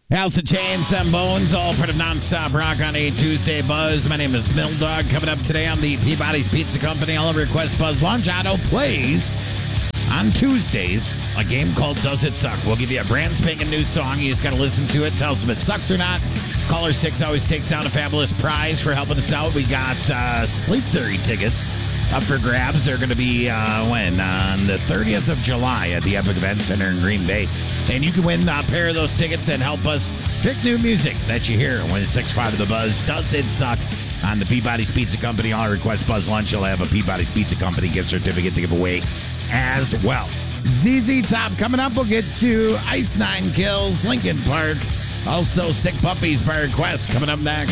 House of Chains and Bones, all part of Nonstop Rock on a Tuesday Buzz. My name is Mill Dog. Coming up today on the Peabody's Pizza Company All Request Buzz Lunch Auto plays on Tuesdays a game called Does It Suck? We'll give you a brand spanking new song. You just got to listen to it. Tell us if it sucks or not. Caller 6 always takes down a fabulous prize for helping us out. We got Sleep Theory tickets up for grabs. They're going to be on the 30th of July at the Epic Event Center in Green Bay. And you can win a pair of those tickets and help us pick new music that you hear when 6-5 of the Buzz. Does It Suck? On the Peabody's Pizza Company All Request Buzz Lunch, you'll have a Peabody's Pizza Company gift certificate to give away as well. ZZ Top coming up. We'll get to Ice Nine Kills, Linkin Park. Also, Sick Puppies by request coming up next.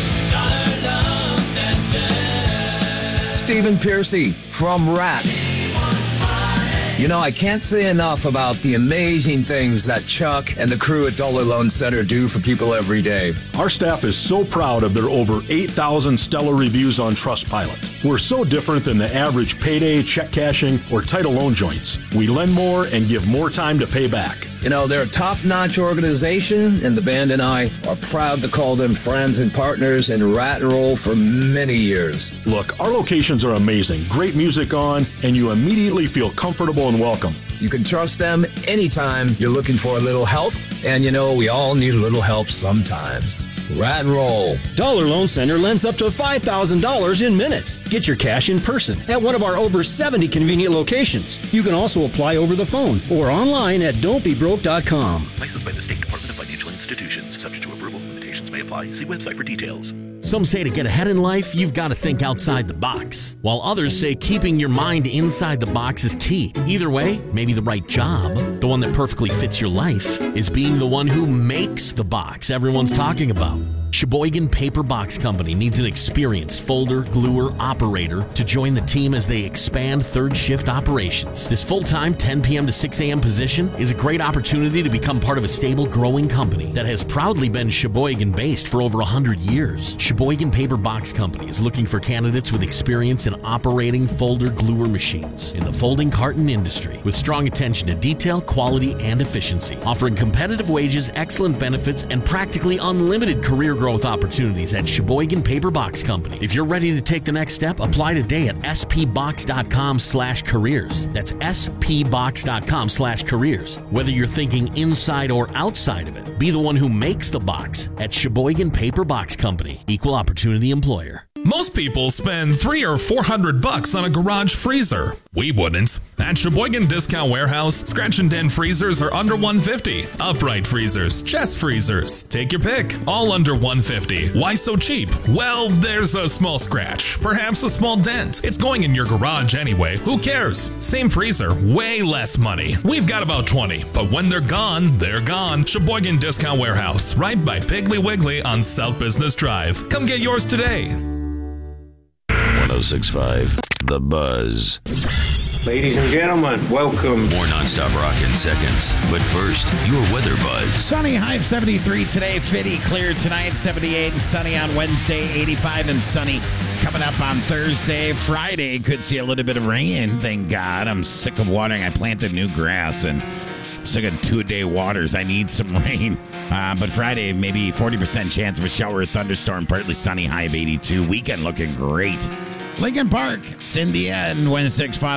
Stephen Piercy from Rat. You know, I can't say enough about the amazing things that Chuck and the crew at Dollar Loan Center do for people every day. Our staff is so proud of their over 8,000 stellar reviews on Trustpilot. We're so different than the average payday, check cashing, or title loan joints. We lend more and give more time to pay back. You know, they're a top-notch organization, and the band and I are proud to call them friends and partners in Rat and Roll for many years. Look, our locations are amazing. Great music on, and you immediately feel comfortable and welcome. You can trust them anytime you're looking for a little help, and you know, we all need a little help sometimes. Rat and Roll. Dollar Loan Center lends up to $5,000 in minutes. Get your cash in person at one of our over 70 convenient locations. You can also apply over the phone or online at don'tbebroke.com. Licensed by the State Department of Financial Institutions. Subject to approval. Limitations may apply. See website for details. Some say to get ahead in life, you've got to think outside the box, while others say keeping your mind inside the box is key. Either way, maybe the right job, the one that perfectly fits your life, is being the one who makes the box everyone's talking about. Sheboygan Paper Box Company needs an experienced folder, gluer, operator to join the team as they expand third shift operations. This full-time 10 p.m. to 6 a.m. position is a great opportunity to become part of a stable, growing company that has proudly been Sheboygan-based for over 100 years. Sheboygan Paper Box Company is looking for candidates with experience in operating folder gluer machines in the folding carton industry with strong attention to detail, quality, and efficiency, offering competitive wages, excellent benefits, and practically unlimited career growth opportunities at Sheboygan Paper Box Company. If you're ready to take the next step, apply today at spbox.com/careers. That's spbox.com/careers. Whether you're thinking inside or outside of it, be the one who makes the box at Sheboygan Paper Box Company. Equal opportunity employer. Most people spend $300 or $400 on a garage freezer. We wouldn't. At Sheboygan Discount Warehouse, scratch and dent freezers are under $150. Upright freezers, chest freezers, take your pick, all under $150. Why so cheap? Well, there's a small scratch, perhaps a small dent. It's going in your garage anyway. Who cares? Same freezer, way less money. We've got about 20, but when they're gone, they're gone. Sheboygan Discount Warehouse, right by Piggly Wiggly on South Business Drive. Come get yours today. 106.5 The Buzz. Ladies and gentlemen, welcome. More nonstop rock in seconds. But first, your weather buzz. Sunny, high of 73 today. Fitty, clear tonight, 78 and sunny on Wednesday, 85 and sunny. Coming up on Thursday. Friday, could see a little bit of rain, thank God. I'm sick of watering. I planted new grass and I'm sick of 2-a-day waters. I need some rain. But Friday, maybe 40% chance of a shower or thunderstorm. Partly sunny, high of 82. Weekend looking great. Linkin Park, it's in the end, Wednesday, 6-5.